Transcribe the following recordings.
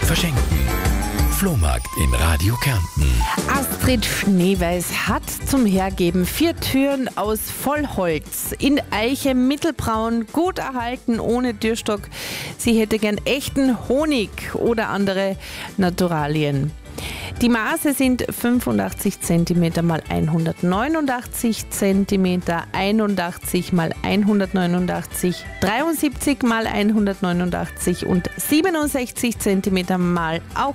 verschenken. Flohmarkt in Radio Kärnten. Astrid Schneeweiß hat zum Hergeben 4 Türen aus Vollholz in Eiche mittelbraun, gut erhalten, ohne Türstock. Sie hätte gern echten Honig oder andere Naturalien. Die Maße sind 85 cm x 189 cm, 81 x 189, 73 x 189 und 67 cm mal auch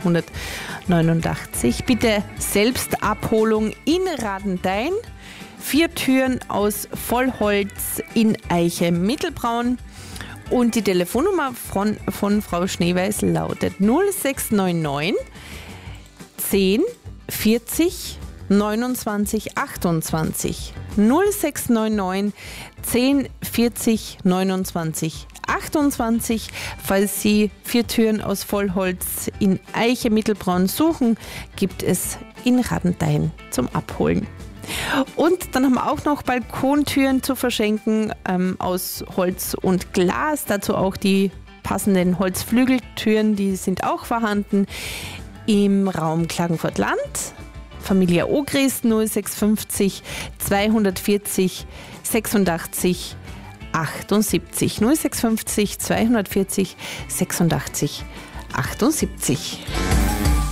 189. Bitte Selbstabholung in Radenthein. 4 Türen aus Vollholz in Eiche mittelbraun. Und die Telefonnummer von Frau Schneeweiß lautet 0699 10 40 29 28. 0699 10 40 29 28. Falls Sie 4 Türen aus Vollholz in Eiche mittelbraun suchen, gibt es in Radenthein zum Abholen. Und dann haben wir auch noch Balkontüren zu verschenken aus Holz und Glas. Dazu auch die passenden Holzflügeltüren, die sind auch vorhanden. Im Raum Klagenfurt-Land, Familie Ogris 0650 240 86 78. 0650 240 86 78.